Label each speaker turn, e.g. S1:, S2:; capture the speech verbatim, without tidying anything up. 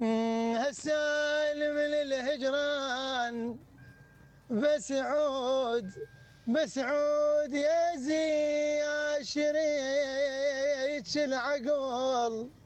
S1: مم، هالسالم للهجران بس عود بس عود يا زي يا شريك العقول.